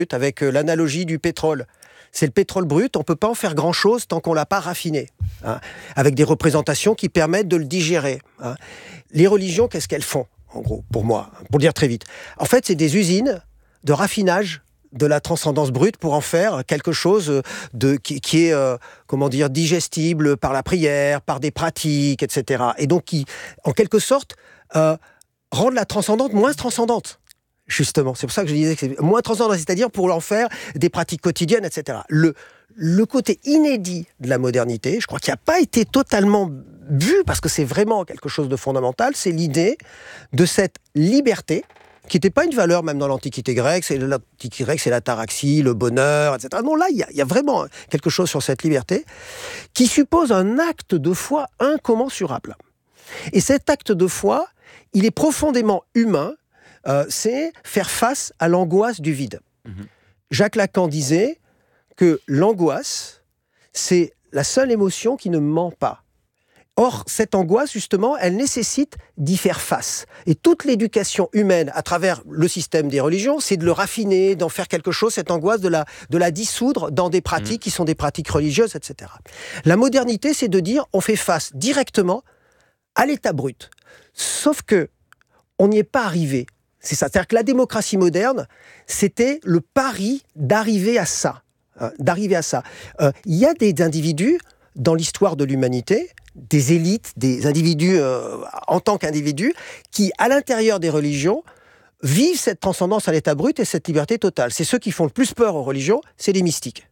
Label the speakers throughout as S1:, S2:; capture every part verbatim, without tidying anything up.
S1: avec l'analogie du pétrole. C'est le pétrole brut, on ne peut pas en faire grand-chose tant qu'on ne l'a pas raffiné, hein, avec des représentations qui permettent de le digérer. Hein. Les religions, qu'est-ce qu'elles font, en gros, pour moi, pour le dire très vite? En fait, c'est des usines de raffinage de la transcendance brute pour en faire quelque chose de, qui, qui est, euh, comment dire, digestible par la prière, par des pratiques, et cetera. Et donc, qui, en quelque sorte, euh, rendent la transcendante moins transcendante. Justement, c'est pour ça que je disais que c'est moins transcendant, c'est-à-dire pour en faire des pratiques quotidiennes, et cetera. Le, le côté inédit de la modernité, je crois qu'il n'a pas été totalement vu, parce que c'est vraiment quelque chose de fondamental, c'est l'idée de cette liberté, qui n'était pas une valeur même dans l'Antiquité grecque, c'est l'Antiquité grecque, c'est l'ataraxie, le bonheur, et cetera. Non, là, il y, y a vraiment quelque chose sur cette liberté, qui suppose un acte de foi incommensurable. Et cet acte de foi, il est profondément humain. Euh, c'est faire face à l'angoisse du vide. Mmh. Jacques Lacan disait que l'angoisse, c'est la seule émotion qui ne ment pas. Or, cette angoisse, justement, elle nécessite d'y faire face. Et toute l'éducation humaine, à travers le système des religions, c'est de le raffiner, d'en faire quelque chose, cette angoisse, de la, de la dissoudre dans des pratiques mmh. qui sont des pratiques religieuses, et cetera. La modernité, c'est de dire, on fait face directement à l'état brut. Sauf que on n'y est pas arrivé. C'est ça. C'est-à-dire que la démocratie moderne, c'était le pari d'arriver à ça. Hein, d'arriver à ça. Euh, il y a des individus dans l'histoire de l'humanité, des élites, des individus euh, en tant qu'individus, qui, à l'intérieur des religions, vivent cette transcendance à l'état brut et cette liberté totale. C'est ceux qui font le plus peur aux religions, c'est les mystiques.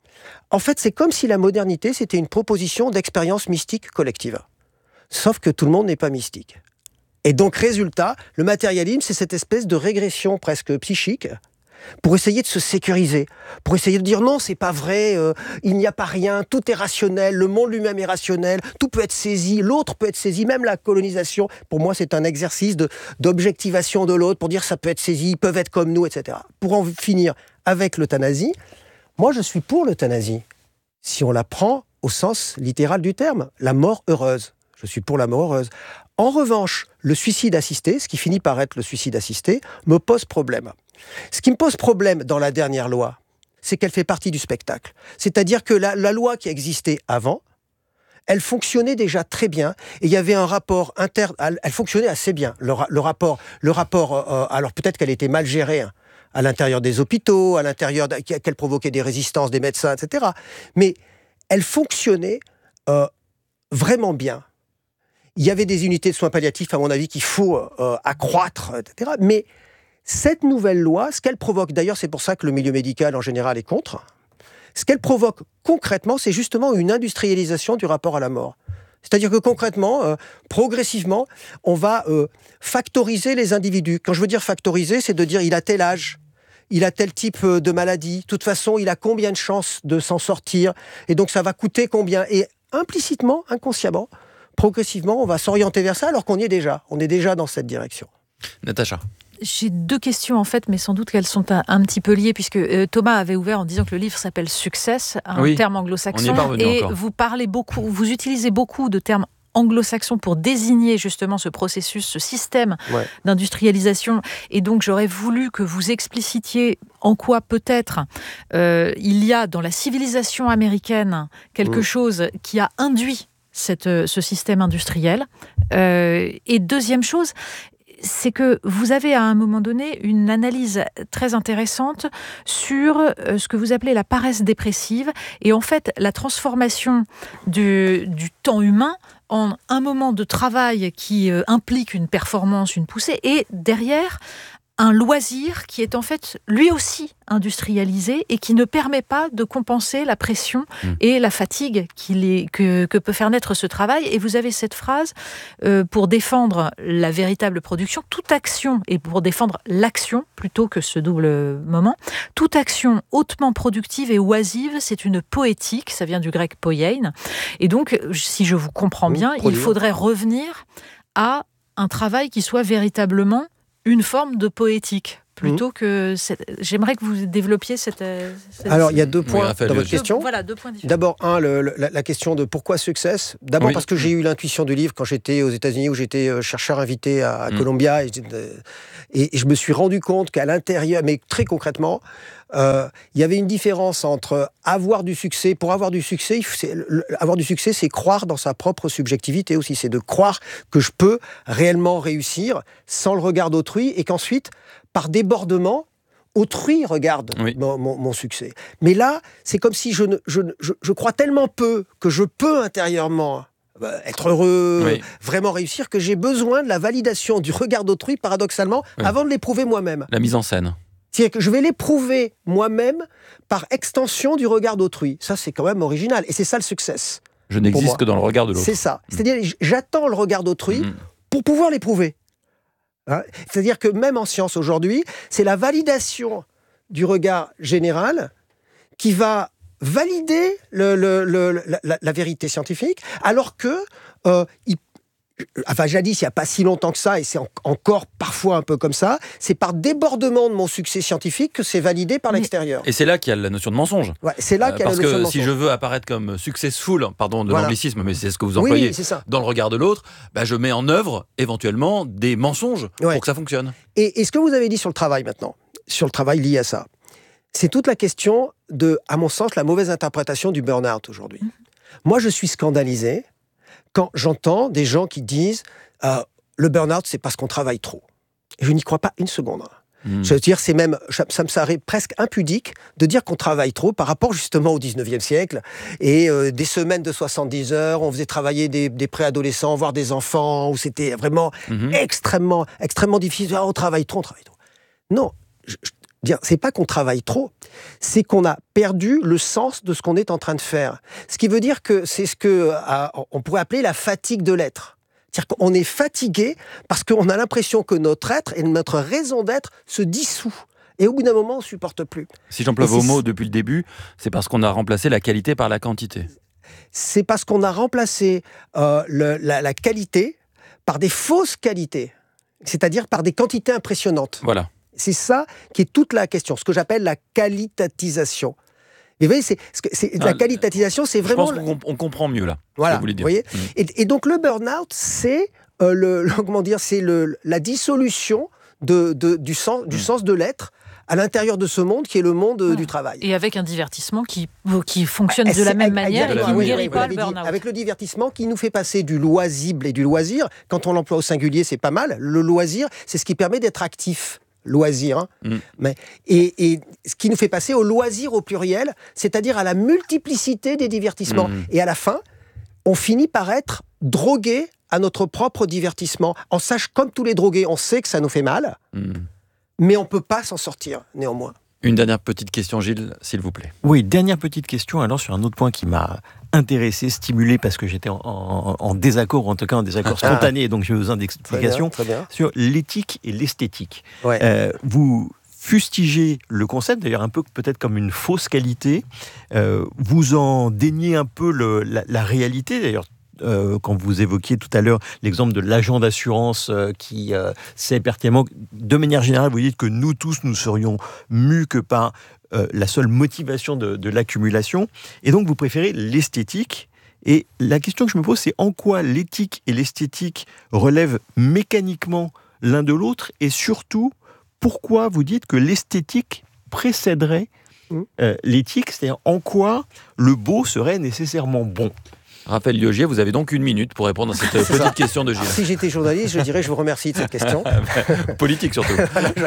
S1: En fait, c'est comme si la modernité, c'était une proposition d'expérience mystique collective. Sauf que tout le monde n'est pas mystique. Et donc, résultat, le matérialisme, c'est cette espèce de régression presque psychique pour essayer de se sécuriser, pour essayer de dire non, c'est pas vrai, euh, il n'y a pas rien, tout est rationnel, le monde lui-même est rationnel, tout peut être saisi, l'autre peut être saisi, même la colonisation, pour moi, c'est un exercice de, d'objectivation de l'autre, pour dire ça peut être saisi, ils peuvent être comme nous, et cetera. Pour en finir avec l'euthanasie, moi, je suis pour l'euthanasie, si on la prend au sens littéral du terme, la mort heureuse. Je suis pour la mort heureuse. En revanche, le suicide assisté, ce qui finit par être le suicide assisté, me pose problème. Ce qui me pose problème dans la dernière loi, c'est qu'elle fait partie du spectacle. C'est-à-dire que la, la loi qui existait avant, elle fonctionnait déjà très bien, et il y avait un rapport inter... Elle fonctionnait assez bien, le, ra- le rapport... Le rapport euh, alors peut-être qu'elle était mal gérée, hein, à l'intérieur des hôpitaux, à l'intérieur... De, qu'elle provoquait des résistances des médecins, et cetera. Mais elle fonctionnait euh, vraiment bien. Il y avait des unités de soins palliatifs, à mon avis, qu'il faut euh, accroître, et cetera. Mais cette nouvelle loi, ce qu'elle provoque, d'ailleurs, c'est pour ça que le milieu médical, en général, est contre, ce qu'elle provoque concrètement, c'est justement une industrialisation du rapport à la mort. C'est-à-dire que concrètement, euh, progressivement, on va euh, factoriser les individus. Quand je veux dire factoriser, c'est de dire il a tel âge, il a tel type de maladie, de toute façon, il a combien de chances de s'en sortir, et donc ça va coûter combien. Et implicitement, inconsciemment, progressivement, on va s'orienter vers ça alors qu'on y est déjà. On est déjà dans cette direction.
S2: Natacha.
S3: J'ai deux questions en fait, mais sans doute qu'elles sont un, un petit peu liées, puisque euh, Thomas avait ouvert en disant que le livre s'appelle « Success », un
S2: oui,
S3: terme anglo-saxon.
S2: on y est parvenu
S3: et
S2: encore.
S3: Vous parlez beaucoup, vous utilisez beaucoup de termes anglo-saxons pour désigner justement ce processus, ce système ouais. d'industrialisation. Et donc, j'aurais voulu que vous explicitiez en quoi peut-être euh, il y a dans la civilisation américaine quelque mmh. chose qui a induit Cette, ce système industriel. Euh, et deuxième chose, c'est que vous avez à un moment donné une analyse très intéressante sur euh, ce que vous appelez la paresse dépressive et en fait la transformation du, du temps humain en un moment de travail qui euh, implique une performance, une poussée et derrière un loisir qui est en fait lui aussi industrialisé et qui ne permet pas de compenser la pression mmh. et la fatigue qu'il est, que, que peut faire naître ce travail. Et vous avez cette phrase, euh, pour défendre la véritable production, toute action, et pour défendre l'action plutôt que ce double moment, toute action hautement productive et oisive, c'est une poétique, ça vient du grec poiein. Et donc, si je vous comprends bien, mmh, il faudrait revenir à un travail qui soit véritablement une forme de poétique plutôt mmh. que... Cette... J'aimerais que vous développiez cette... cette...
S1: Alors, il y a deux points oui, Raphaël, dans votre
S3: deux,
S1: question.
S3: Voilà, deux points différents.
S1: D'abord, un, le, le, la, la question de pourquoi Success. D'abord oui. parce que j'ai eu l'intuition du livre quand j'étais aux États-Unis, où j'étais chercheur invité à, à mmh. Columbia, et, et, et je me suis rendu compte qu'à l'intérieur, mais très concrètement, euh, il y avait une différence entre avoir du succès. Pour avoir du succès, c'est, le, avoir du succès, c'est croire dans sa propre subjectivité aussi. C'est de croire que je peux réellement réussir sans le regard d'autrui, et qu'ensuite, par débordement, autrui regarde oui. mon, mon, mon succès. Mais là, c'est comme si je, ne, je, je, je crois tellement peu que je peux intérieurement être heureux, oui. vraiment réussir, que j'ai besoin de la validation du regard d'autrui, paradoxalement, oui. avant de l'éprouver moi-même.
S2: La mise en scène.
S1: C'est-à-dire que je vais l'éprouver moi-même par extension du regard d'autrui. Ça, c'est quand même original. Et c'est ça le success.
S2: Je n'existe que dans le regard de l'autre.
S1: C'est ça. Mmh. C'est-à-dire, j'attends le regard d'autrui mmh. pour pouvoir l'éprouver. Hein, c'est-à-dire que même en science aujourd'hui, c'est la validation du regard général qui va valider le, le, le, la, la vérité scientifique, alors que, euh, il, enfin jadis, il n'y a pas si longtemps que ça, et c'est en, encore parfois un peu comme ça, c'est par débordement de mon succès scientifique que c'est validé par l'extérieur.
S2: Et c'est là qu'il y a la notion de mensonge.
S1: Ouais, c'est là qu'il y a
S2: Parce
S1: la notion
S2: que
S1: de mensonge.
S2: Si je veux apparaître comme successful, pardon de voilà. l'anglicisme, mais c'est ce que vous
S1: oui,
S2: employez,
S1: c'est ça.
S2: dans le regard de l'autre, bah, je mets en œuvre éventuellement des mensonges ouais. pour que ça fonctionne.
S1: Et, et ce que vous avez dit sur le travail maintenant, sur le travail lié à ça, c'est toute la question de, à mon sens, la mauvaise interprétation du burn-out aujourd'hui. Mmh. Moi, je suis scandalisé quand j'entends des gens qui disent euh, le burn-out, c'est parce qu'on travaille trop. Et je n'y crois pas une seconde. Mmh. Je veux dire, c'est même, ça me paraît presque impudique de dire qu'on travaille trop par rapport justement au dix-neuvième siècle et euh, des semaines de soixante-dix heures, on faisait travailler des, des préadolescents, voire des enfants, où c'était vraiment mmh. extrêmement, extrêmement difficile. Ah, on travaille trop, on travaille trop. Non, je, je, c'est pas qu'on travaille trop, c'est qu'on a perdu le sens de ce qu'on est en train de faire. Ce qui veut dire que c'est ce que euh, on pourrait appeler la fatigue de l'être. C'est-à-dire qu'on est fatigué parce qu'on a l'impression que notre être et notre raison d'être se dissout. Et au bout d'un moment, on ne supporte plus.
S2: Si j'emploie vos mots depuis le début, c'est parce qu'on a remplacé la qualité par la quantité.
S1: C'est parce qu'on a remplacé euh, le, la, la qualité par des fausses qualités, c'est-à-dire par des quantités impressionnantes.
S2: Voilà.
S1: C'est ça qui est toute la question, ce que j'appelle la qualitatisation. Et vous voyez, c'est, c'est, ah, la qualitatisation, c'est vraiment...
S2: Je pense qu'on on comprend mieux, là,
S1: voilà,
S2: ce que vous voulez dire.
S1: Vous voyez
S2: mmh.
S1: et, et donc, le burn-out, c'est, euh, le, le, comment dire, c'est le, la dissolution de, de, du, sens, du mmh. sens de l'être à l'intérieur de ce monde qui est le monde mmh. du travail.
S3: Et avec un divertissement qui, qui fonctionne de la même manière et qui ne guérit pas le burn-out.
S1: Avec le divertissement qui nous fait passer du loisible et du loisir. Quand on l'emploie au singulier, c'est pas mal. Le loisir, c'est ce qui permet d'être actif. Loisir, hein. mmh. mais, et, et ce qui nous fait passer au loisir au pluriel, c'est-à-dire à la multiplicité des divertissements. Mmh. Et à la fin, on finit par être drogué à notre propre divertissement. On sache, comme tous les drogués, on sait que ça nous fait mal, mmh. mais on ne peut pas s'en sortir, néanmoins.
S2: Une dernière petite question, Gilles, s'il vous plaît.
S4: Oui, dernière petite question, alors sur un autre point qui m'a intéressé, stimulé, parce que j'étais en, en, en désaccord, en tout cas en désaccord ah. spontané, donc j'ai besoin d'explications, très bien, très bien. Sur l'éthique et l'esthétique. Ouais. Euh, vous fustigez le concept, d'ailleurs un peu peut-être comme une fausse qualité, euh, vous en déniez un peu le, la, la réalité, d'ailleurs. Euh, quand vous évoquiez tout à l'heure l'exemple de l'agent d'assurance euh, qui euh, sait pertinemment, de manière générale, vous dites que nous tous, nous serions mus que par euh, la seule motivation de, de l'accumulation, et donc vous préférez l'esthétique. Et la question que je me pose, c'est en quoi l'éthique et l'esthétique relèvent mécaniquement l'un de l'autre, et surtout, pourquoi vous dites que l'esthétique précéderait euh, l'éthique, c'est-à-dire en quoi le beau serait nécessairement bon?
S2: Raphaël Liogier, vous avez donc une minute pour répondre à cette petite ça. question de Gilles.
S1: Si j'étais journaliste, je dirais je vous remercie de cette question.
S2: Politique surtout.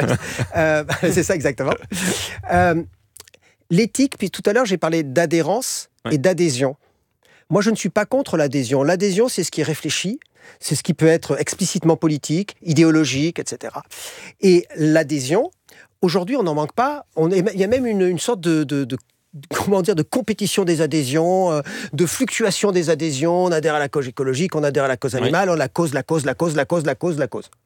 S1: euh, c'est ça exactement. Euh, l'éthique, puis tout à l'heure j'ai parlé d'adhérence ouais. et d'adhésion. Moi je ne suis pas contre l'adhésion. L'adhésion c'est ce qui est réfléchi, c'est ce qui peut être explicitement politique, idéologique, et cetera. Et l'adhésion, aujourd'hui on n'en manque pas. On est, il y a même une, une sorte de... de, de comment dire, de compétition des adhésions, euh, de fluctuation des adhésions. On adhère à la cause écologique, on adhère à la cause animale, oui. on la cause, la cause, la cause, la cause, la cause, la cause.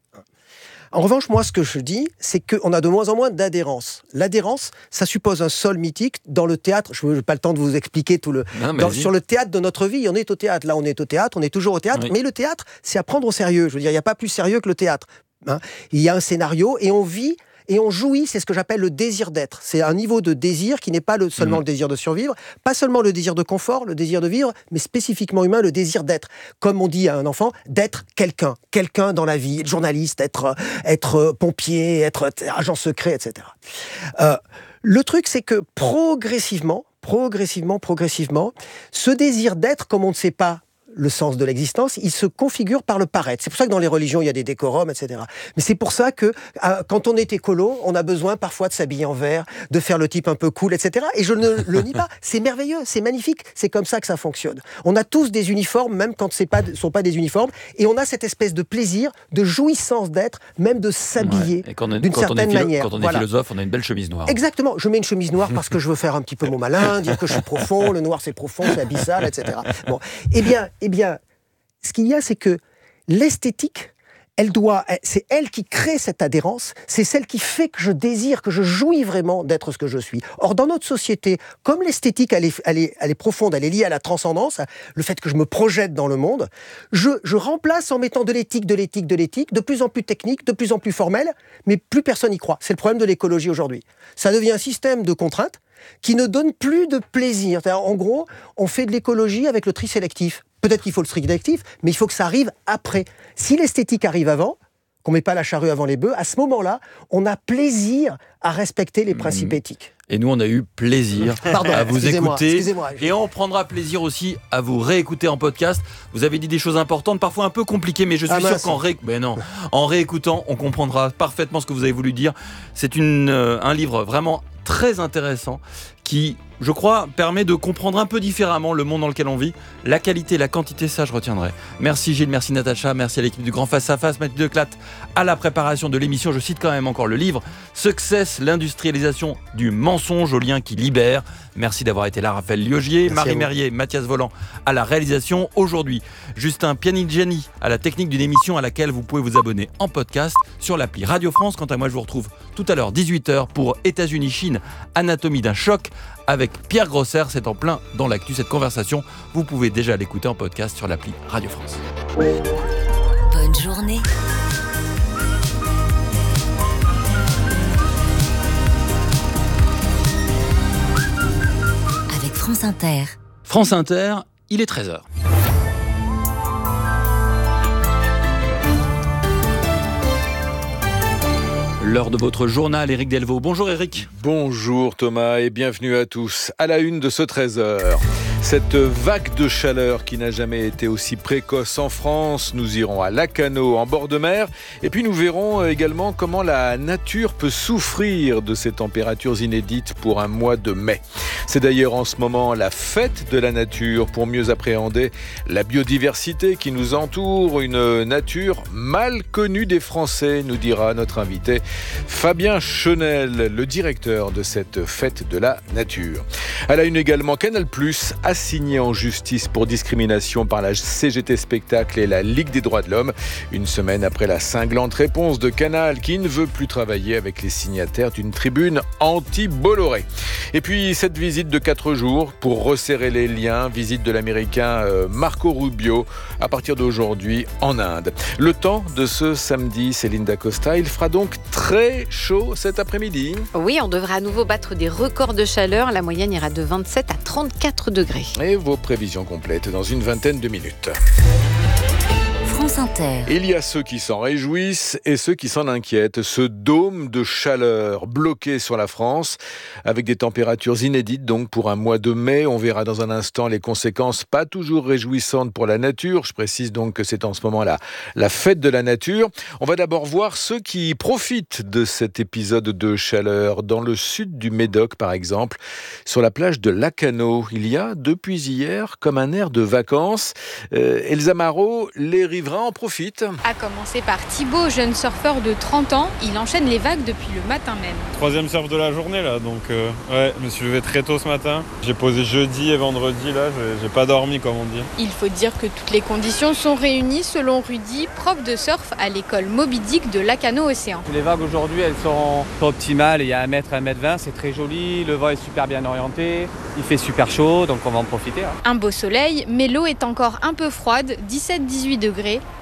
S1: En revanche, moi, ce que je dis, c'est qu'on a de moins en moins d'adhérence. L'adhérence, ça suppose un sol mythique dans le théâtre. Je n'ai pas le temps de vous expliquer tout le...
S2: Non,
S1: dans, sur le théâtre de notre vie, on est au théâtre. Là, on est au théâtre, on est toujours au théâtre. Oui. Mais le théâtre, c'est à prendre au sérieux. Je veux dire, il n'y a pas plus sérieux que le théâtre. Hein. Il y a un scénario et on vit et on jouit, c'est ce que j'appelle le désir d'être. C'est un niveau de désir qui n'est pas le, seulement mmh. le désir de survivre, pas seulement le désir de confort, le désir de vivre, mais spécifiquement humain, le désir d'être. Comme on dit à un enfant, d'être quelqu'un, quelqu'un dans la vie, être journaliste, être, être pompier, être agent secret, et cetera. Euh, le truc, c'est que progressivement, progressivement, progressivement, ce désir d'être, comme on ne sait pas le sens de l'existence, il se configure par le paraître. C'est pour ça que dans les religions, il y a des décorums, et cetera. Mais c'est pour ça que, euh, quand on est écolo, on a besoin parfois de s'habiller en vert, de faire le type un peu cool, et cetera. Et je ne le nie pas. C'est merveilleux, c'est magnifique. C'est comme ça que ça fonctionne. On a tous des uniformes, même quand ce ne sont pas des uniformes, et on a cette espèce de plaisir, de jouissance d'être, même de s'habiller
S2: ouais. on est,
S1: d'une certaine
S2: philo-
S1: manière.
S2: Quand on est
S1: voilà.
S2: philosophe, on a une belle chemise noire.
S1: Exactement. Je mets une chemise noire parce que je veux faire un petit peu mon malin, dire que je suis profond, le noir c'est profond, c'est abyssal, et cetera. Bon. Eh bien, eh bien, ce qu'il y a, c'est que l'esthétique, elle doit, c'est elle qui crée cette adhérence, c'est celle qui fait que je désire, que je jouis vraiment d'être ce que je suis. Or, dans notre société, comme l'esthétique, elle est, elle est, elle est profonde, elle est liée à la transcendance, le fait que je me projette dans le monde, je, je remplace en mettant de l'éthique, de l'éthique, de l'éthique, de plus en plus technique, de plus en plus formelle, mais plus personne n'y croit. C'est le problème de l'écologie aujourd'hui. Ça devient un système de contraintes qui ne donne plus de plaisir. C'est-à-dire, en gros, on fait de l'écologie avec le tri sélectif. Peut-être qu'il faut le tri sélectif, mais il faut que ça arrive après. Si l'esthétique arrive avant, qu'on ne met pas la charrue avant les bœufs, à ce moment-là, on a plaisir à respecter les principes mmh. éthiques.
S2: Et nous, on a eu plaisir
S1: Pardon,
S2: à vous
S1: excusez-moi,
S2: écouter.
S1: Excusez-moi.
S2: Et on prendra plaisir aussi à vous réécouter en podcast. Vous avez dit des choses importantes, parfois un peu compliquées, mais je suis ah, sûr qu'en ré... ben non, en réécoutant, on comprendra parfaitement ce que vous avez voulu dire. C'est une, euh, un livre vraiment très intéressant qui, je crois, permet de comprendre un peu différemment le monde dans lequel on vit. La qualité, la quantité, ça je retiendrai. Merci Gilles, merci Natacha, merci à l'équipe du Grand Face à Face, Mathieu Declat à la préparation de l'émission. Je cite quand même encore le livre Success, l'industrialisation du mensonge au lien qui libère. Merci d'avoir été là, Raphaël Liogier, merci Marie Merrier, Mathias Volant à la réalisation. Aujourd'hui, Justin Pianigiani à la technique d'une émission à laquelle vous pouvez vous abonner en podcast sur l'appli Radio France. Quant à moi, je vous retrouve tout à l'heure, dix-huit heures, pour États-Unis-Chine, anatomie d'un choc, avec Pierre Grosser. C'est en plein dans l'actu, cette conversation. Vous pouvez déjà l'écouter en podcast sur l'appli Radio France.
S5: Bonne journée. Avec France Inter.
S2: France Inter, il est treize heures. L'heure de votre journal, Éric Delvaux. Bonjour Éric.
S6: Bonjour Thomas et bienvenue à tous. À la une de ce treize heures, cette vague de chaleur qui n'a jamais été aussi précoce en France. Nous irons à Lacanau, en bord de mer. Et puis nous verrons également comment la nature peut souffrir de ces températures inédites pour un mois de mai. C'est d'ailleurs en ce moment la fête de la nature pour mieux appréhender la biodiversité qui nous entoure. Une nature mal connue des Français, nous dira notre invité Fabien Chenel, le directeur de cette fête de la nature. À la une également, Canal+, assigné en justice pour discrimination par la C G T Spectacle et la Ligue des droits de l'homme. Une semaine après la cinglante réponse de Canal qui ne veut plus travailler avec les signataires d'une tribune anti-Bolloré. Et puis cette visite de quatre jours pour resserrer les liens, visite de l'américain Marco Rubio à partir d'aujourd'hui en Inde. Le temps de ce samedi, Céline Dacosta, il fera donc très chaud cet après-midi.
S7: Oui, on devrait à nouveau battre des records de chaleur. La moyenne ira de vingt-sept à trente-quatre degrés.
S6: Et vos prévisions complètes dans une vingtaine de minutes.
S5: France Inter.
S6: Il y a ceux qui s'en réjouissent et ceux qui s'en inquiètent. Ce dôme de chaleur bloqué sur la France, avec des températures inédites donc pour un mois de mai. On verra dans un instant les conséquences pas toujours réjouissantes pour la nature. Je précise donc que c'est en ce moment la, la fête de la nature. On va d'abord voir ceux qui profitent de cet épisode de chaleur. Dans le sud du Médoc par exemple, sur la plage de Lacanau, il y a depuis hier comme un air de vacances. Euh, Elsa Marot, les riverains en profite.
S8: À commencer par Thibaut, jeune surfeur de trente ans. Il enchaîne les vagues depuis le matin même.
S9: Troisième surf de la journée là, donc euh, ouais, je me suis levé très tôt ce matin. J'ai posé jeudi et vendredi là, j'ai, j'ai pas dormi comme on dit.
S8: Il faut dire que toutes les conditions sont réunies selon Rudy, prof de surf à l'école Moby Dick de Lacanau Océan.
S10: Les vagues aujourd'hui elles sont optimales, il y a un mètre, un mètre vingt, c'est très joli, le vent est super bien orienté, il fait super chaud donc on va en profiter. Hein.
S8: Un beau soleil, mais l'eau est encore un peu froide, dix-sept à dix-huit degrés.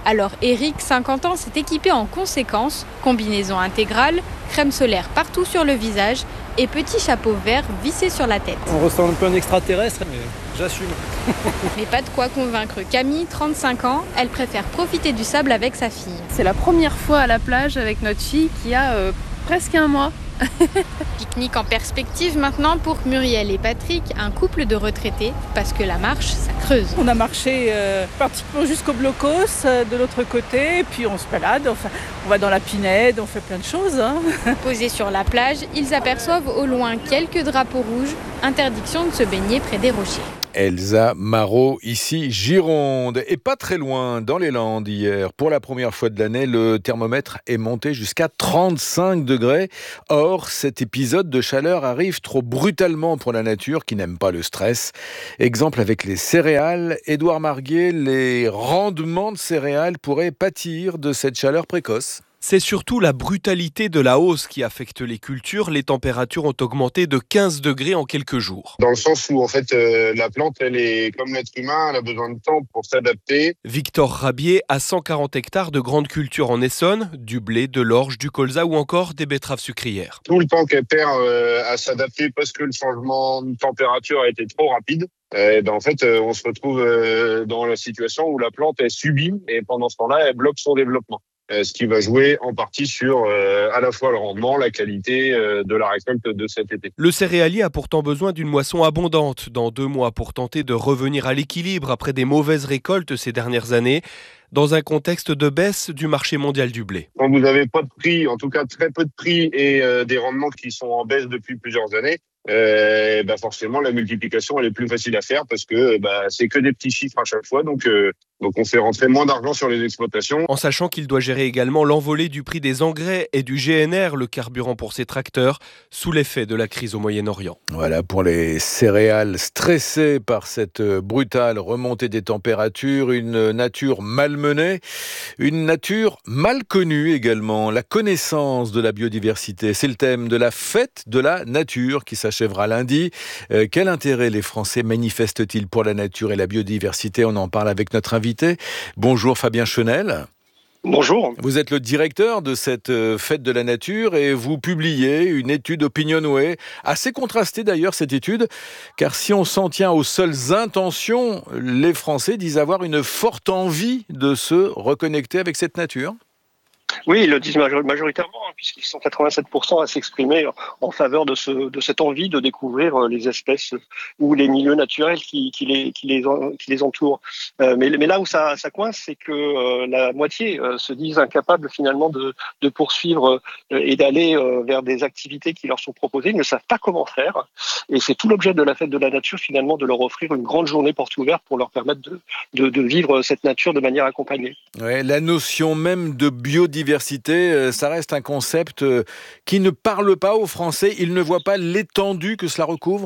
S8: Alors Eric, cinquante ans, s'est équipé en conséquence, combinaison intégrale, crème solaire partout sur le visage et petit chapeau vert vissé sur la tête.
S11: On ressent un peu un extraterrestre, mais j'assume.
S8: Mais pas de quoi convaincre Camille, trente-cinq ans, elle préfère profiter du sable avec sa fille.
S12: C'est la première fois à la plage avec notre fille qui a euh, presque un mois.
S8: Pique-nique en perspective maintenant pour Muriel et Patrick, un couple de retraités, parce que la marche, ça creuse.
S13: On a marché euh, pratiquement jusqu'au blocos euh, de l'autre côté, et puis on se balade, enfin, on va dans la Pinède, on fait plein de choses. Hein.
S8: Posés sur la plage, ils aperçoivent au loin quelques drapeaux rouges, interdiction de se baigner près des rochers.
S6: Elsa Marot, ici Gironde. Et pas très loin, dans les Landes hier. Pour la première fois de l'année, le thermomètre est monté jusqu'à trente-cinq degrés. Or, cet épisode de chaleur arrive trop brutalement pour la nature qui n'aime pas le stress. Exemple avec les céréales. Édouard Marguet, les rendements de céréales pourraient pâtir de cette chaleur précoce.
S14: C'est surtout la brutalité de la hausse qui affecte les cultures. Les températures ont augmenté de quinze degrés en quelques jours.
S15: Dans le sens où en fait euh, la plante, elle est comme l'être humain, elle a besoin de temps pour s'adapter.
S14: Victor Rabier a cent quarante hectares de grandes cultures en Essonne, du blé, de l'orge, du colza ou encore des betteraves sucrières.
S15: Tout le temps qu'elle perd euh, à s'adapter parce que le changement de température a été trop rapide. Et ben en fait, euh, on se retrouve euh, dans la situation où la plante est subie et pendant ce temps-là, elle bloque son développement. Ce qui va jouer en partie sur euh, à la fois le rendement, la qualité euh, de la récolte de cet été.
S14: Le céréalier a pourtant besoin d'une moisson abondante dans deux mois pour tenter de revenir à l'équilibre après des mauvaises récoltes ces dernières années, dans un contexte de baisse du marché mondial du blé.
S15: Quand vous n'avez pas de prix, en tout cas très peu de prix et euh, des rendements qui sont en baisse depuis plusieurs années, euh, bah forcément la multiplication elle est plus facile à faire parce que bah, c'est que des petits chiffres à chaque fois, donc euh, donc on fait rentrer moins d'argent sur les exploitations.
S14: En sachant qu'il doit gérer également l'envolée du prix des engrais et du G N R, le carburant pour ses tracteurs, sous l'effet de la crise au Moyen-Orient.
S6: Voilà pour les céréales stressées par cette brutale remontée des températures, une nature malmenée, une nature mal connue également. La connaissance de la biodiversité, c'est le thème de la fête de la nature qui s'achèvera lundi. Euh, quel intérêt les Français manifestent-ils pour la nature et la biodiversité ? On en parle avec notre invité. Bonjour Fabien Chenel.
S16: Bonjour.
S6: Vous êtes le directeur de cette fête de la nature et vous publiez une étude Opinionway, assez contrastée d'ailleurs cette étude, car si on s'en tient aux seules intentions, les Français disent avoir une forte envie de se reconnecter avec cette nature.
S16: Oui, ils le disent majoritairement, puisqu'ils sont quatre-vingt-sept pour cent à s'exprimer en faveur de, ce, de cette envie de découvrir les espèces ou les milieux naturels qui, qui, les, qui, les, qui les entourent. Euh, mais, mais là où ça, ça coince, c'est que euh, la moitié euh, se disent incapables finalement de, de poursuivre euh, et d'aller euh, vers des activités qui leur sont proposées. Ils ne savent pas comment faire. Et c'est tout l'objet de la fête de la nature, finalement, de leur offrir une grande journée porte ouverte pour leur permettre de, de, de vivre cette nature de manière accompagnée.
S6: Ouais, la notion même de biodiversité, ça reste un concept qui ne parle pas aux Français. Ils ne voient pas l'étendue que cela recouvre ?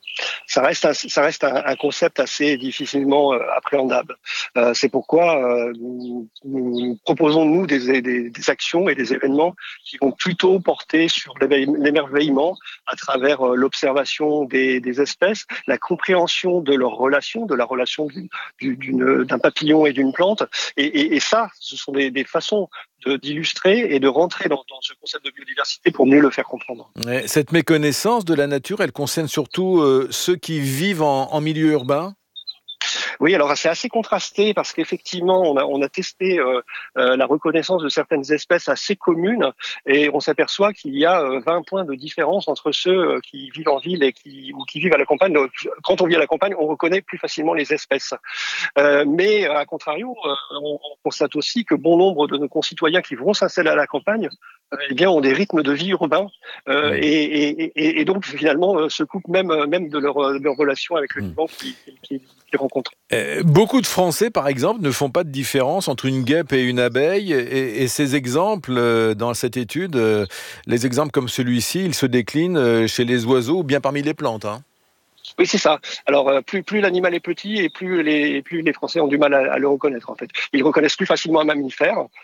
S16: Ça reste, un, ça reste un, un concept assez difficilement euh, appréhendable. Euh, c'est pourquoi euh, nous, nous proposons, nous, des, des, des actions et des événements qui vont plutôt porter sur l'émerveillement à travers euh, l'observation des, des espèces, la compréhension de leurs relations, de la relation du, du, d'une, d'un papillon et d'une plante. Et, et, et ça, ce sont des, des façons de, d'illustrer et de rentrer dans, dans ce concept de biodiversité pour mieux le faire comprendre.
S6: Ouais, cette méconnaissance de la nature, elle concerne surtout euh, ceux qui vivent en, en milieu urbain ?
S16: Oui, alors c'est assez contrasté parce qu'effectivement, on a, on a testé euh, euh, la reconnaissance de certaines espèces assez communes et on s'aperçoit qu'il y a euh, vingt points de différence entre ceux euh, qui vivent en ville et qui, ou qui vivent à la campagne. Donc, quand on vit à la campagne, on reconnaît plus facilement les espèces. Euh, mais à contrario, euh, on, on constate aussi que bon nombre de nos concitoyens qui vont s'installer à la campagne euh, eh bien, ont des rythmes de vie urbains euh, oui. et, et, et, et donc finalement euh, se coupent même, même de leur, de leur relation avec le vivant qui, qui, qui rencontrent.
S6: Euh, beaucoup de Français, par exemple, ne font pas de différence entre une guêpe et une abeille. Et, et ces exemples, euh, dans cette étude, euh, les exemples comme celui-ci, ils se déclinent euh, chez les oiseaux ou bien parmi les plantes, hein.
S16: Oui, c'est ça. Alors, euh, plus, plus l'animal est petit et plus les, plus les Français ont du mal à, à le reconnaître, en fait. Ils reconnaissent plus facilement un mammifère,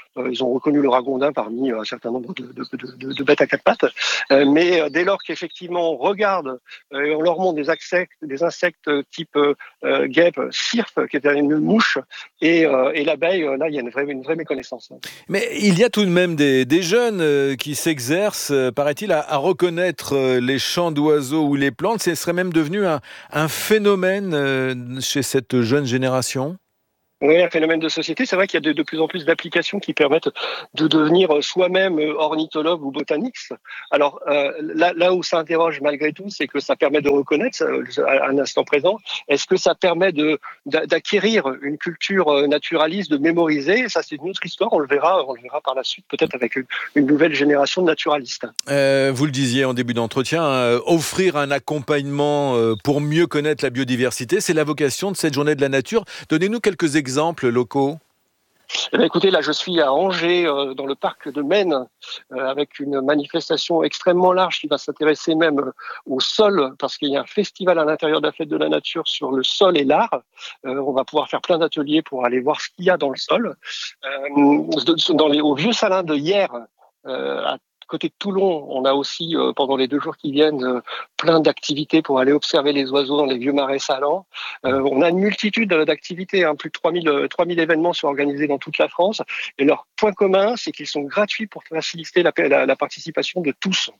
S16: Euh, ils ont reconnu le ragondin parmi un certain nombre de, de, de, de bêtes à quatre pattes. Euh, mais dès lors qu'effectivement on regarde euh, et on leur montre des insectes, des insectes type euh, guêpe, cirfe, qui est une mouche, et, euh, et l'abeille, là il y a une vraie, une vraie méconnaissance.
S6: Mais il y a tout de même des, des jeunes euh, qui s'exercent, euh, paraît-il, à, à reconnaître euh, les chants d'oiseaux ou les plantes. Ce serait même devenu un, un phénomène euh, chez cette jeune génération.
S16: Oui, un phénomène de société. C'est vrai qu'il y a de, de plus en plus d'applications qui permettent de devenir soi-même ornithologue ou botaniste. Alors euh, là, là où ça interroge malgré tout, c'est que ça permet de reconnaître à un instant présent. Est-ce que ça permet de d'acquérir une culture naturaliste, de mémoriser? Ça, c'est une autre histoire. On le verra, on le verra par la suite, peut-être avec une, une nouvelle génération de naturalistes.
S6: Euh, vous le disiez en début d'entretien, euh, offrir un accompagnement euh, pour mieux connaître la biodiversité, c'est la vocation de cette journée de la nature. Donnez-nous quelques exemples. Exemples locaux.
S16: Eh bien, écoutez, là, je suis à Angers, euh, dans le parc de Maine, euh, avec une manifestation extrêmement large qui va s'intéresser même euh, au sol, parce qu'il y a un festival à l'intérieur de la fête de la nature sur le sol et l'art. Euh, on va pouvoir faire plein d'ateliers pour aller voir ce qu'il y a dans le sol. Euh, dans les, au Vieux Salin de Hyères, euh, à côté de Toulon, on a aussi, euh, pendant les deux jours qui viennent, euh, plein d'activités pour aller observer les oiseaux dans les vieux marais salants. Euh, on a une multitude d'activités, hein, plus de trois mille événements sont organisés dans toute la France. Et leur point commun, c'est qu'ils sont gratuits pour faciliter la, la, la participation de tous.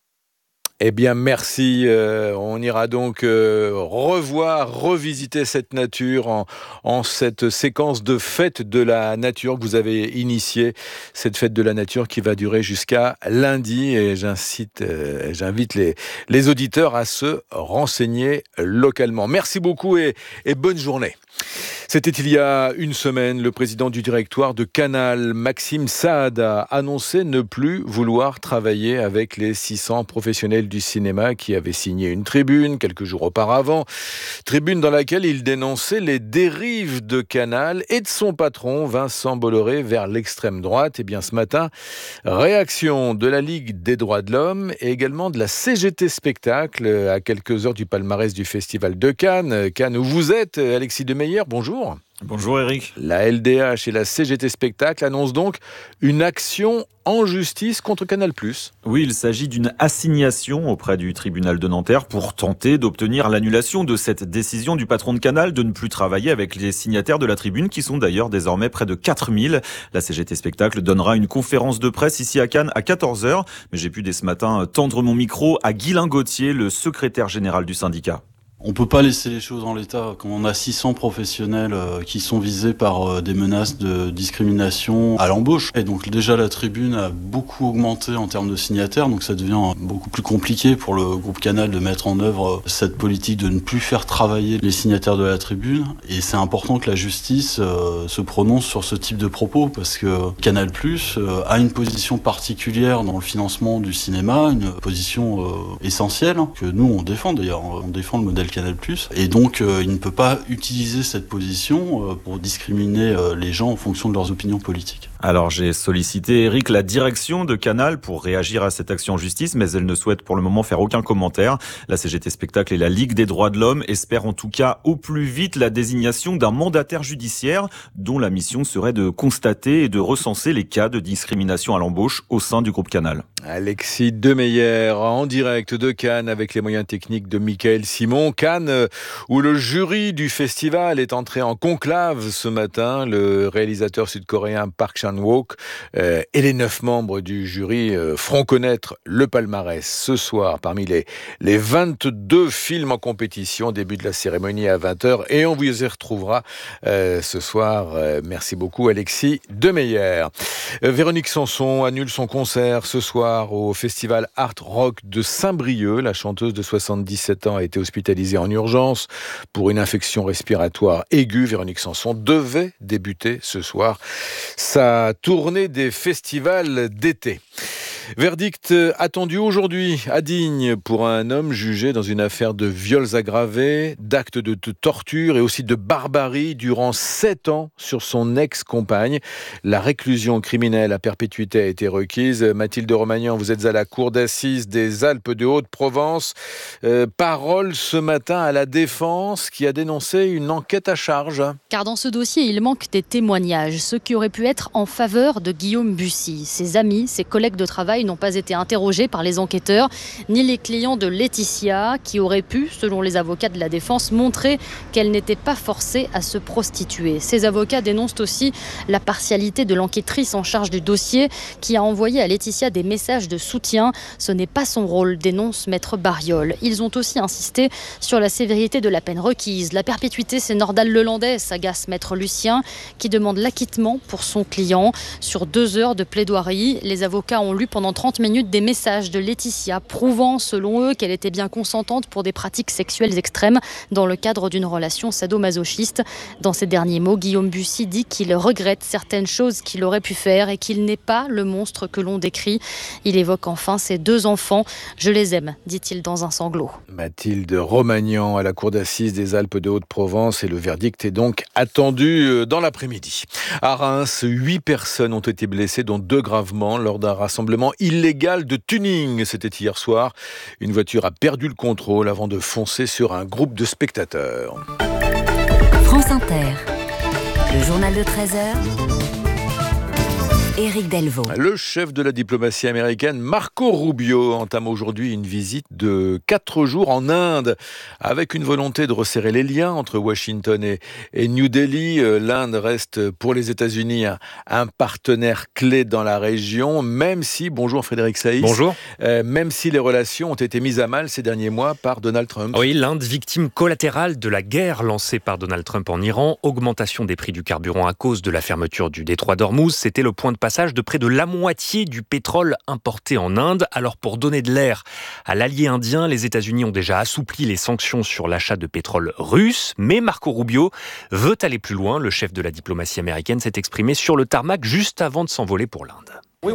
S6: Eh bien, merci. Euh, on ira donc euh, revoir, revisiter cette nature en, en cette séquence de fête de la nature que vous avez initiée. Cette fête de la nature qui va durer jusqu'à lundi. Et j'incite, euh, j'invite les, les auditeurs à se renseigner localement. Merci beaucoup et, et bonne journée. C'était il y a une semaine, le président du directoire de Canal, Maxime Saad, a annoncé ne plus vouloir travailler avec les six cents professionnels du cinéma qui avaient signé une tribune quelques jours auparavant. Tribune dans laquelle il dénonçait les dérives de Canal et de son patron Vincent Bolloré vers l'extrême droite. Et bien ce matin, réaction de la Ligue des droits de l'homme et également de la C G T Spectacle à quelques heures du palmarès du Festival de Cannes. Cannes où vous êtes, Alexis Demeyer, bonjour.
S17: Bonjour Eric.
S6: La L D H et la C G T Spectacle annoncent donc une action en justice contre Canal+.
S17: Oui, il s'agit d'une assignation auprès du tribunal de Nanterre pour tenter d'obtenir l'annulation de cette décision du patron de Canal de ne plus travailler avec les signataires de la tribune qui sont d'ailleurs désormais près de quatre mille. La C G T Spectacle donnera une conférence de presse ici à Cannes à quatorze heures. Mais j'ai pu dès ce matin tendre mon micro à Guylain Gauthier, le secrétaire général du syndicat.
S18: On peut pas laisser les choses en l'état. Quand on a six cents professionnels euh, qui sont visés par euh, des menaces de discrimination à l'embauche, et donc déjà la tribune a beaucoup augmenté en termes de signataires, donc ça devient beaucoup plus compliqué pour le groupe Canal de mettre en œuvre euh, cette politique de ne plus faire travailler les signataires de la tribune. Et c'est important que la justice euh, se prononce sur ce type de propos, parce que Canal+ euh, a une position particulière dans le financement du cinéma, une position euh, essentielle, que nous on défend d'ailleurs, on défend le modèle Canal+, et donc euh, il ne peut pas utiliser cette position euh, pour discriminer euh, les gens en fonction de leurs opinions politiques.
S17: Alors j'ai sollicité, Eric, la direction de Canal pour réagir à cette action en justice, mais elle ne souhaite pour le moment faire aucun commentaire. La C G T Spectacle et la Ligue des droits de l'homme espèrent en tout cas au plus vite la désignation d'un mandataire judiciaire dont la mission serait de constater et de recenser les cas de discrimination à l'embauche au sein du groupe Canal.
S6: Alexis Demeyer en direct de Cannes avec les moyens techniques de Michael Simon. Cannes où le jury du festival est entré en conclave ce matin. Le réalisateur sud-coréen Park Chan-wook euh, et les neuf membres du jury euh, feront connaître le palmarès ce soir parmi les, les vingt-deux films en compétition. Début de la cérémonie à vingt heures et on vous y retrouvera euh, ce soir. Euh, merci beaucoup Alexis Demeyer. Euh, Véronique Sanson annule son concert ce soir au festival Art Rock de Saint-Brieuc. La chanteuse de soixante-dix-sept ans a été hospitalisée en urgence pour une infection respiratoire aiguë. Véronique Sanson devait débuter ce soir sa tournée des festivals d'été. Verdict attendu aujourd'hui à Digne pour un homme jugé dans une affaire de viols aggravés, d'actes de torture et aussi de barbarie durant sept ans sur son ex-compagne. La réclusion criminelle à perpétuité a été requise. Mathilde Romagnan, vous êtes à la cour d'assises des Alpes de Haute-Provence. Euh, parole ce matin à la défense qui a dénoncé une enquête à charge.
S19: Car dans ce dossier, il manque des témoignages, ceux qui auraient pu être en faveur de Guillaume Bussy. Ses amis, ses collègues de travail n'ont pas été interrogés par les enquêteurs, ni les clients de Laetitia, qui auraient pu, selon les avocats de la défense, montrer qu'elle n'était pas forcée à se prostituer. Ces avocats dénoncent aussi la partialité de l'enquêtrice en charge du dossier, qui a envoyé à Laetitia des messages de soutien. Ce n'est pas son rôle, dénonce Maître Bariol. Ils ont aussi insisté sur la sévérité de la peine requise. La perpétuité, c'est Nordal Lelandais, s'agace Maître Lucien, qui demande l'acquittement pour son client. Sur deux heures de plaidoirie, les avocats ont lu pendant trente minutes des messages de Laetitia prouvant, selon eux, qu'elle était bien consentante pour des pratiques sexuelles extrêmes dans le cadre d'une relation sadomasochiste. Dans ses derniers mots, Guillaume Bussy dit qu'il regrette certaines choses qu'il aurait pu faire et qu'il n'est pas le monstre que l'on décrit. Il évoque enfin ses deux enfants. « Je les aime », dit-il dans un sanglot.
S6: Mathilde Romagnan à la cour d'assises des Alpes de Haute-Provence et le verdict est donc attendu dans l'après-midi. À Reims, huit personnes ont été blessées, dont deux gravement, lors d'un rassemblement illégal de tuning. C'était hier soir. Une voiture a perdu le contrôle avant de foncer sur un groupe de spectateurs.
S5: France Inter, le journal de treize heures. Éric Delvaux.
S6: Le chef de la diplomatie américaine, Marco Rubio, entame aujourd'hui une visite de quatre jours en Inde, avec une volonté de resserrer les liens entre Washington et, et New Delhi. L'Inde reste pour les États-Unis un, un partenaire clé dans la région, même si, bonjour Frédéric Saïs,
S20: bonjour.
S6: Euh, même si les relations ont été mises à mal ces derniers mois par Donald Trump.
S20: Oui, l'Inde, victime collatérale de la guerre lancée par Donald Trump en Iran, augmentation des prix du carburant à cause de la fermeture du détroit d'Ormuz, c'était le point de passage de près de la moitié du pétrole importé en Inde. Alors pour donner de l'air à l'allié indien, les États-Unis ont déjà assoupli les sanctions sur l'achat de pétrole russe, mais Marco Rubio veut aller plus loin. Le chef de la diplomatie américaine s'est exprimé sur le tarmac juste avant de s'envoler pour l'Inde.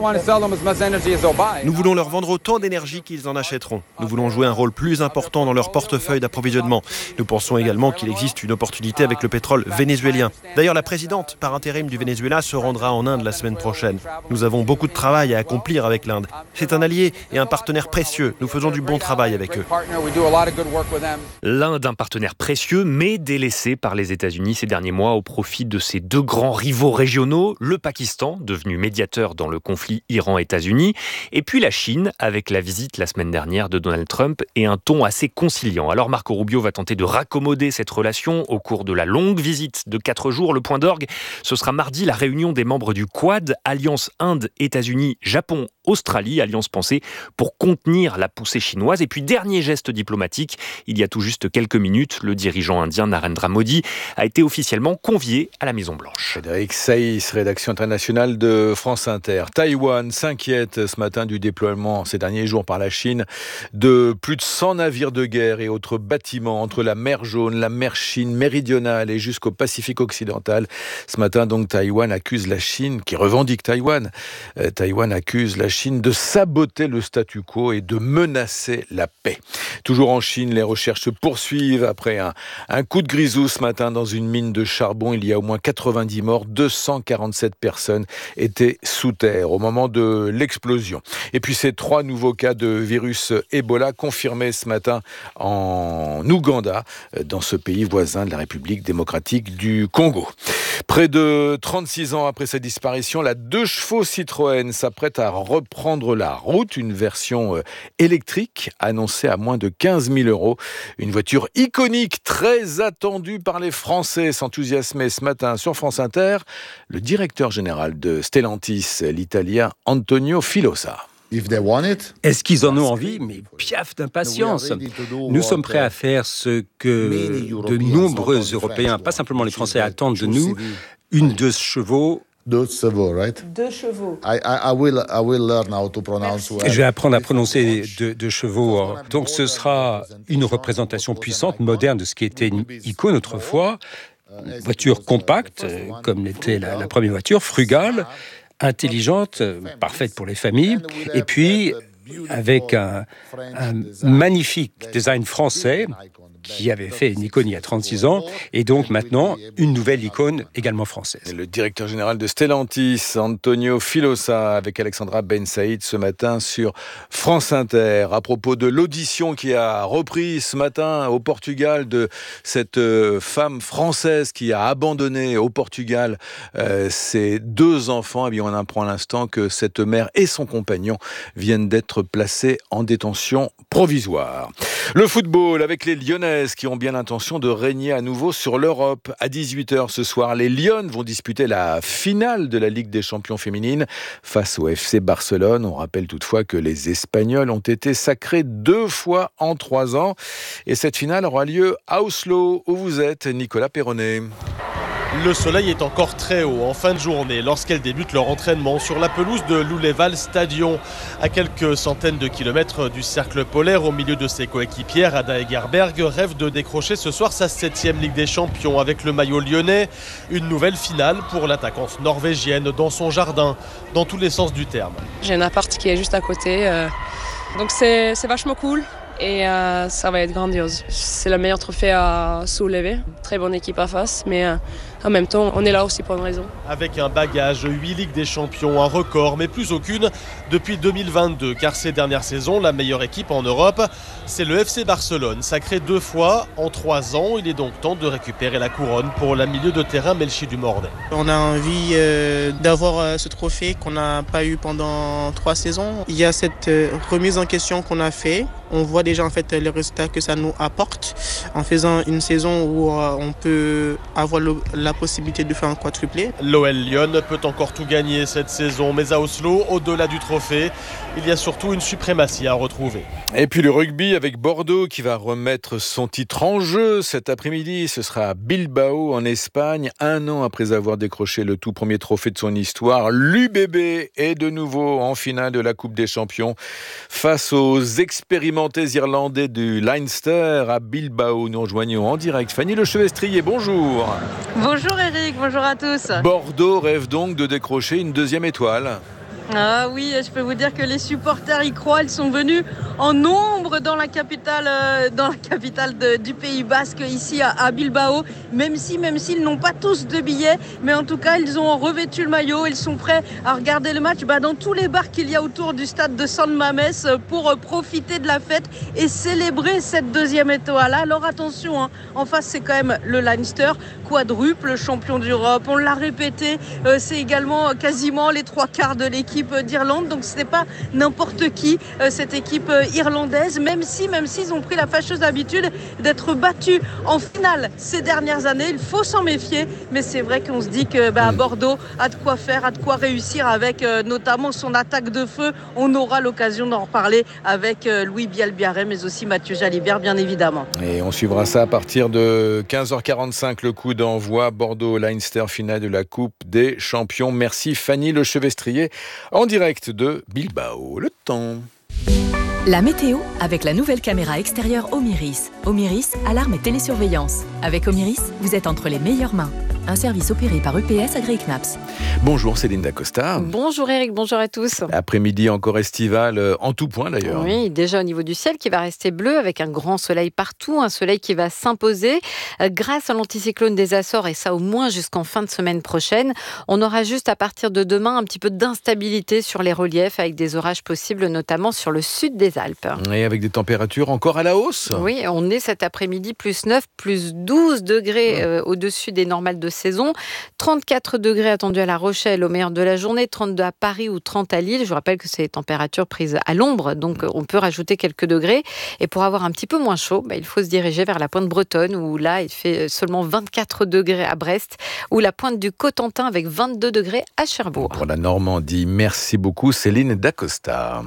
S21: Nous voulons leur vendre autant d'énergie qu'ils en achèteront. Nous voulons jouer un rôle plus important dans leur portefeuille d'approvisionnement. Nous pensons également qu'il existe une opportunité avec le pétrole vénézuélien. D'ailleurs, la présidente par intérim du Venezuela se rendra en Inde la semaine prochaine. Nous avons beaucoup de travail à accomplir avec l'Inde. C'est un allié et un partenaire précieux. Nous faisons du bon travail avec eux.
S20: L'Inde, un partenaire précieux, mais délaissé par les États-Unis ces derniers mois au profit de ses deux grands rivaux régionaux, le Pakistan, devenu médiateur dans le conflit conflit Iran-États-Unis, et puis la Chine, avec la visite la semaine dernière de Donald Trump et un ton assez conciliant. Alors Marco Rubio va tenter de raccommoder cette relation au cours de la longue visite de quatre jours. Le point d'orgue, ce sera mardi, la réunion des membres du Quad, Alliance Inde, États-Unis, Japon, Australie, alliance pensée pour contenir la poussée chinoise. Et puis dernier geste diplomatique, il y a tout juste quelques minutes, le dirigeant indien Narendra Modi a été officiellement convié à la Maison-Blanche.
S6: Frédéric Saïs, rédaction internationale de France Inter. Taïwan s'inquiète ce matin du déploiement ces derniers jours par la Chine de plus de cent navires de guerre et autres bâtiments entre la mer Jaune, la mer Chine méridionale et jusqu'au Pacifique occidental. Ce matin donc, Taïwan accuse la Chine, qui revendique Taïwan, euh, Taïwan accuse la Chine de saboter le statu quo et de menacer la paix. Toujours en Chine, les recherches se poursuivent après un, un coup de grisou ce matin dans une mine de charbon. Il y a au moins quatre-vingt-dix morts, deux cent quarante-sept personnes étaient sous terre au moment de l'explosion. Et puis ces trois nouveaux cas de virus Ebola confirmés ce matin en Ouganda, dans ce pays voisin de la République démocratique du Congo. Près de trente-six ans après sa disparition, la deux chevaux Citroën s'apprête à reprendre la route. Une version électrique annoncée à moins de quinze mille euros. Une voiture iconique, très attendue par les Français. S'enthousiasmait ce matin sur France Inter le directeur général de Stellantis, l'italien Antonio Filosa.
S22: Est-ce qu'ils en ont envie? Mais piaf d'impatience. Nous sommes prêts à faire ce que de nombreux Européens, pas simplement les Français, attendent de nous, une deux chevaux.
S23: Deux chevaux, right?
S24: Deux chevaux.
S23: I, I, I will, I will learn how to pronounce well.
S22: Je vais apprendre à prononcer deux, deux chevaux. Donc ce sera une représentation puissante, moderne de ce qui était une icône autrefois. Une voiture compacte, comme l'était la, la première voiture, frugale, intelligente, parfaite pour les familles, et puis avec un, un magnifique design français qui avait fait une icône il y a trente-six ans, et donc maintenant une nouvelle icône également française.
S6: Et le directeur général de Stellantis, Antonio Filosa, avec Alexandra Ben Saïd ce matin sur France Inter, à propos de l'audition qui a repris ce matin au Portugal de cette femme française qui a abandonné au Portugal euh, ses deux enfants. Et bien on apprend à l'instant que cette mère et son compagnon viennent d'être placés en détention provisoire. Le football avec les Lyonnais qui ont bien l'intention de régner à nouveau sur l'Europe. À dix-huit heures ce soir, les Lyonnes vont disputer la finale de la Ligue des champions féminines face au F C Barcelone. On rappelle toutefois que les Espagnols ont été sacrés deux fois en trois ans. Et cette finale aura lieu à Oslo, où vous êtes, Nicolas Perronnet.
S1: Le soleil est encore très haut en fin de journée lorsqu'elles débutent leur entraînement sur la pelouse de l'Uleval Stadion. À quelques centaines de kilomètres du cercle polaire, au milieu de ses coéquipières, Ada Egerberg rêve de décrocher ce soir sa septième Ligue des Champions avec le maillot lyonnais. Une nouvelle finale pour l'attaquante norvégienne dans son jardin, dans tous les sens du terme.
S3: J'ai un appart qui est juste à côté, euh, donc c'est, c'est vachement cool. Et euh, ça va être grandiose. C'est le meilleur trophée à soulever. Très bonne équipe à face, mais euh, en même temps, on est là aussi pour une raison.
S1: Avec un bagage, huit Ligues des Champions, un record, mais plus aucune depuis deux mille vingt-deux. Car ces dernières saisons, la meilleure équipe en Europe, c'est le F C Barcelone. Sacré deux fois en trois ans, il est donc temps de récupérer la couronne pour la milieu de terrain Melchi du Mornay.
S4: On a envie euh, d'avoir euh, ce trophée qu'on n'a pas eu pendant trois saisons. Il y a cette euh, remise en question qu'on a fait. On voit déjà en fait les résultats que ça nous apporte en faisant une saison où euh, on peut avoir le, la possibilité de faire un quadruplé.
S1: L'O L Lyon peut encore tout gagner cette saison, mais à Oslo, au-delà du trophée, il y a surtout une suprématie à retrouver.
S6: Et puis le rugby avec Bordeaux qui va remettre son titre en jeu cet après-midi. Ce sera à Bilbao en Espagne, un an après avoir décroché le tout premier trophée de son histoire. L'U B B est de nouveau en finale de la Coupe des Champions face aux expérimentés irlandais du Leinster à Bilbao. Nous rejoignons en direct Fanny Lechevestrier. Bonjour.
S24: Bonjour Eric, bonjour à tous.
S6: Bordeaux rêve donc de décrocher une deuxième étoile.
S24: Ah oui, je peux vous dire que les supporters y croient. Ils sont venus en nombre dans la capitale, euh, dans la capitale de, du Pays Basque, ici à, à Bilbao. Même si, même s'ils n'ont pas tous de billets, mais en tout cas, ils ont revêtu le maillot. Ils sont prêts à regarder le match bah, dans tous les bars qu'il y a autour du stade de San Mamés pour euh, profiter de la fête et célébrer cette deuxième étoile. Alors attention, hein, en face, c'est quand même le Leinster, quadruple champion d'Europe. On l'a répété, euh, c'est également quasiment les trois quarts de l'équipe d'Irlande, donc ce n'est pas n'importe qui euh, cette équipe euh, irlandaise, même si même s'ils ont pris la fâcheuse habitude d'être battus en finale ces dernières années. Il faut s'en méfier, mais c'est vrai qu'on se dit que bah, Bordeaux a de quoi faire, a de quoi réussir avec euh, notamment son attaque de feu. On aura l'occasion d'en reparler avec euh, Louis Bielbiarré, mais aussi Mathieu Jalibert, bien évidemment.
S6: Et on suivra ça à partir de quinze heures quarante-cinq, le coup d'envoi Bordeaux-Leinster, finale de la Coupe des Champions. Merci Fanny Lechevestrier en direct de Bilbao. Le temps.
S25: La météo avec la nouvelle caméra extérieure Omiris. Omiris, alarme et télésurveillance. Avec Omiris, vous êtes entre les meilleures mains. Un service opéré par U P S AgriKnaps.
S6: Bonjour Céline Dacosta.
S7: Bonjour Eric, bonjour à tous.
S6: Après-midi encore estival, en tout point d'ailleurs.
S7: Oui, déjà au niveau du ciel qui va rester bleu avec un grand soleil partout, un soleil qui va s'imposer grâce à l'anticyclone des Açores et ça au moins jusqu'en fin de semaine prochaine. On aura juste à partir de demain un petit peu d'instabilité sur les reliefs avec des orages possibles notamment sur le sud des Alpes.
S6: Et avec des températures encore à la hausse.
S7: Oui, on est cet après-midi plus neuf, plus douze degrés euh, au-dessus des normales de saison. trente-quatre degrés attendus à La Rochelle au meilleur de la journée, trente-deux à Paris ou trente à Lille. Je vous rappelle que c'est les températures prises à l'ombre, donc on peut rajouter quelques degrés. Et pour avoir un petit peu moins chaud, bah, il faut se diriger vers la pointe bretonne où là, il fait seulement vingt-quatre degrés à Brest ou la pointe du Cotentin avec vingt-deux degrés à Cherbourg.
S6: Pour la Normandie, merci beaucoup Céline Dacosta.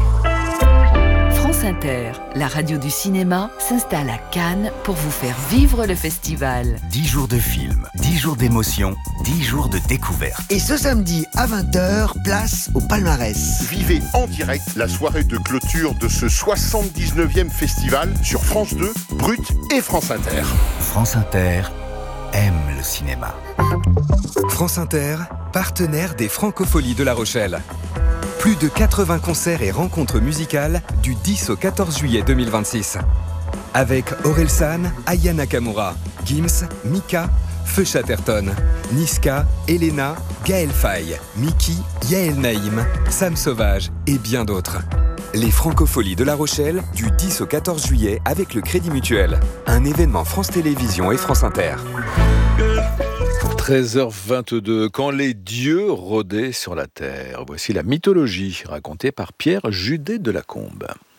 S5: France Inter, la radio du cinéma, s'installe à Cannes pour vous faire vivre le festival.
S26: dix jours de films, dix jours d'émotion, dix jours de découverte.
S27: Et ce samedi à vingt heures, place au palmarès.
S28: Vivez en direct la soirée de clôture de ce soixante-dix-neuvième festival sur France deux, Brut et France Inter.
S26: France Inter aime le cinéma.
S27: France Inter,
S2: partenaire des Francopholies de La Rochelle. Plus de quatre-vingts concerts et rencontres musicales du dix au quatorze juillet deux mille vingt-six. Avec Orelsan, Aya Nakamura, Gims, Mika, Feu Chatterton, Niska, Elena, Gaël Faye, Miki, Yael Naïm, Sam Sauvage et bien d'autres. Les Francopholies de La Rochelle du dix au quatorze juillet avec le Crédit Mutuel. Un événement France Télévisions et France Inter.
S6: treize heures vingt-deux, quand les dieux rôdaient sur la terre. Voici la mythologie racontée par Pierre Judet de Lacombe.